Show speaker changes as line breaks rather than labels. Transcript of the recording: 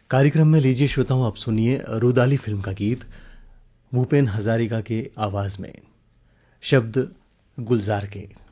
कार्यक्रम में लीजिए श्रोताओं, आप सुनिए रुदाली फिल्म का गीत भूपेन हजारिका के आवाज में, शब्द गुलजार के।